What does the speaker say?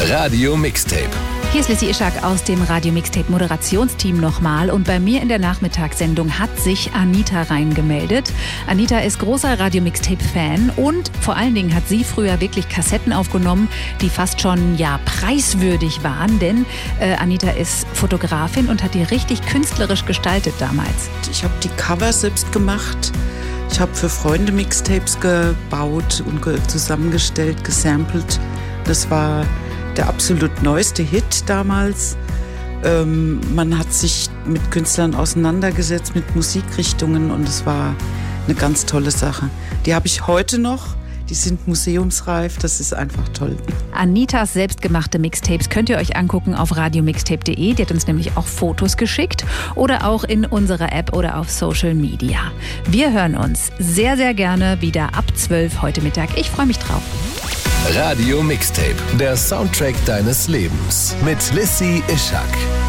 Radio Mixtape. Hier ist Lissy Ischak aus dem Radio Mixtape Moderationsteam nochmal und bei mir in der Nachmittagssendung hat sich Anita reingemeldet. Anita ist großer Radio Mixtape Fan und vor allen Dingen hat sie früher wirklich Kassetten aufgenommen, die fast schon preiswürdig waren, denn Anita ist Fotografin und hat die richtig künstlerisch gestaltet damals. Ich habe die Cover selbst gemacht. Ich habe für Freunde Mixtapes gebaut und zusammengestellt, gesampelt. Das war der absolut neueste Hit damals. Man hat sich mit Künstlern auseinandergesetzt, mit Musikrichtungen und es war eine ganz tolle Sache. Die habe ich heute noch. Die sind museumsreif, das ist einfach toll. Anitas selbstgemachte Mixtapes könnt ihr euch angucken auf radiomixtape.de. Die hat uns nämlich auch Fotos geschickt oder auch in unserer App oder auf Social Media. Wir hören uns sehr, sehr gerne wieder ab 12 heute Mittag. Ich freue mich drauf. Radio Mixtape, der Soundtrack deines Lebens mit Lissy Ischak.